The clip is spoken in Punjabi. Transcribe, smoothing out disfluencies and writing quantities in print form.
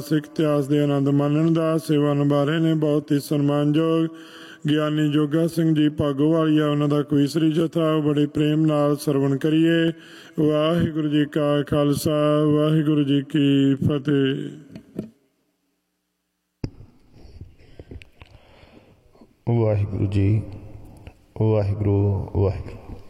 ਸਿੱਖ ਇਤਿਹਾਸ ਦੇ ਆਨੰਦ ਮਾਣਨ ਦਾ ਸੇਵਾ ਨਿਭਾ ਰਹੇ ਨੇ। ਬਹੁਤ ਹੀ ਸਨਮਾਨਯੋਗ ਗਿਆਨੀ ਜੋਗਾ ਸਿੰਘ ਜੀ ਭਾਗੋਵਾਲੀਆ, ਉਹਨਾਂ ਦਾ ਕਵੀਸ਼ਰੀ ਜਥਾ ਬੜੇ ਪ੍ਰੇਮ ਨਾਲ ਸਰਵਣ ਕਰੀਏ। ਵਾਹਿਗੁਰੂ ਜੀ ਕਾ ਖਾਲਸਾ, ਵਾਹਿਗੁਰੂ ਜੀ ਕੀ ਫਤਿਹ। ਵਾਹਿਗੁਰੂ ਜੀ, ਵਾਹਿਗੁਰੂ ਵਾਹਿਗੁਰੂ।